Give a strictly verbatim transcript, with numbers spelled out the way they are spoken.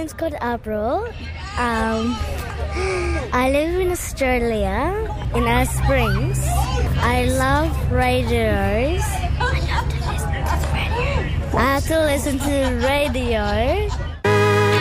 name's called April. Um, I live in Australia, in Alice Springs. I love radios. I have to listen to the radio. I have to listen to the radio